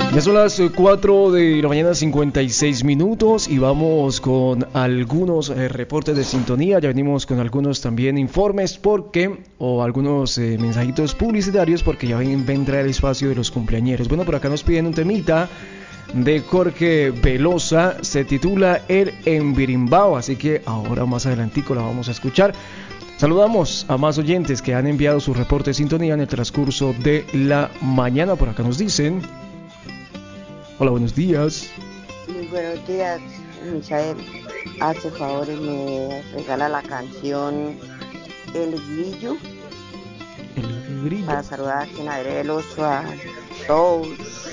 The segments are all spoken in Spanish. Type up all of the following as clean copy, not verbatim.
Ya son las 4 de la mañana 56 minutos y vamos con algunos reportes de sintonía. Ya venimos con algunos también informes o algunos mensajitos publicitarios porque ya vendrá el espacio de los cumpleañeros. Bueno, por acá nos piden un temita de Jorge Velosa, se titula El Embirimbao, así que ahora más adelantico la vamos a escuchar. Saludamos a más oyentes que han enviado su reporte de sintonía en el transcurso de la mañana. Por acá nos dicen: hola, buenos días. Muy buenos días, Misael. Hace favor y me regala la canción El Grillo. El Grillo. Para saludar aquí en Aire del Oso a todos,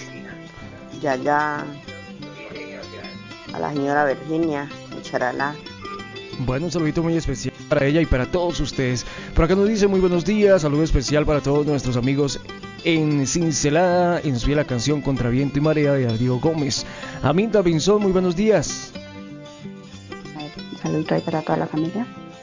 Yaya, a la señora Virginia, Charalá. Bueno, un saludito muy especial para ella y para todos ustedes. Por acá nos dice: muy buenos días, saludo especial para todos nuestros amigos en Cincelada, y nos pide la canción Contra Viento y Marea de Darío Gómez. Aminta Pinzón, muy buenos días. Saludos ahí para toda la familia,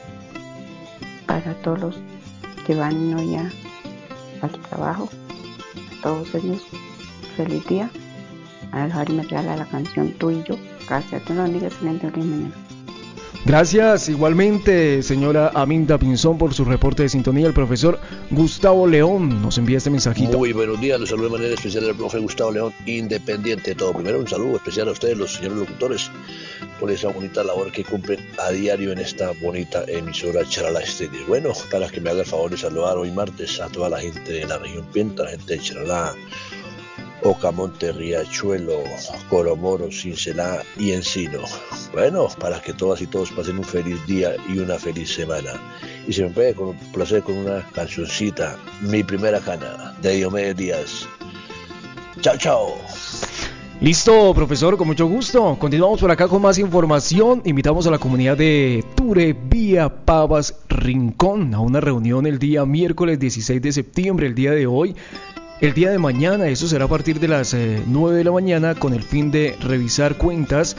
para todos los que van hoy al trabajo, a todos ellos, feliz día. A dejar y me regala la canción Tú y Yo. Gracias, tú nos digas excelente día mañana. Gracias igualmente, señora Aminta Pinzón, por su reporte de sintonía. El profesor Gustavo León nos envía este mensajito. Muy buenos días, los saludo de manera especial al profe Gustavo León, independiente de todo. Primero, un saludo especial a ustedes, los señores locutores, por esa bonita labor que cumplen a diario en esta bonita emisora Charalá Estéreo. Bueno, para que me haga el favor de saludar hoy martes a toda la gente de la región Pienta, la gente de Charalá, Ocamonte, Riachuelo, Coromoro, Cincelá y Encino. Bueno, para que todas y todos pasen un feliz día y una feliz semana. Y se me puede complacer con una cancioncita, Mi Primera Cana, de Diomedes Díaz. Chao, chao. Listo, profesor, con mucho gusto. Continuamos por acá con más información. Invitamos a la comunidad de Ture, Vía Pavas, Rincón, a una reunión el día miércoles 16 de septiembre, el día de hoy. El día de mañana, eso será a partir de las 9 de la mañana, con el fin de revisar cuentas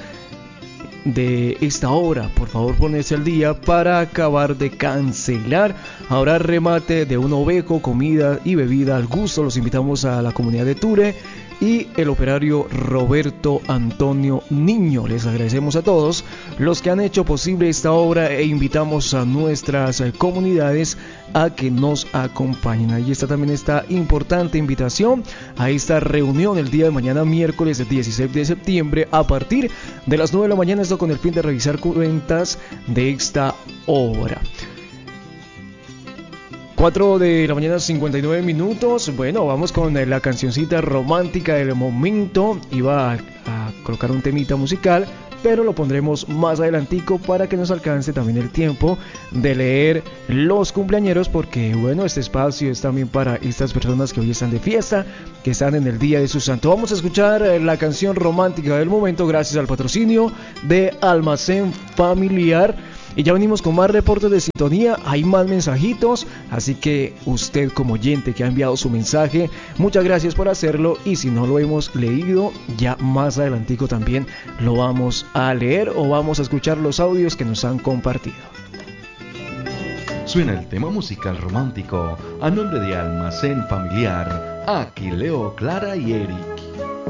de esta obra. Por favor, ponerse al día para acabar de cancelar. Habrá remate de un ovejo, comida y bebida al gusto. Los invitamos a la comunidad de Ture y el operario Roberto Antonio Niño. Les agradecemos a todos los que han hecho posible esta obra e invitamos a nuestras comunidades a que nos acompañen. Ahí está también esta importante invitación a esta reunión el día de mañana, miércoles 16 de septiembre, a partir de las 9 de la mañana, esto con el fin de revisar cuentas de esta obra. 4 de la mañana 59 minutos. Bueno, vamos con la cancioncita romántica del momento. Iba a colocar un temita musical, pero lo pondremos más adelantico para que nos alcance también el tiempo de leer los cumpleañeros, porque bueno, este espacio es también para estas personas que hoy están de fiesta, que están en el día de su santo. Vamos a escuchar la canción romántica del momento gracias al patrocinio de Almacén Familiar. Y ya venimos con más reportes de sintonía, hay más mensajitos, así que usted como oyente que ha enviado su mensaje, muchas gracias por hacerlo, y si no lo hemos leído, ya más adelantico también lo vamos a leer o vamos a escuchar los audios que nos han compartido. Suena el tema musical romántico a nombre de Almacén Familiar, aquí Leo, Clara y Eric.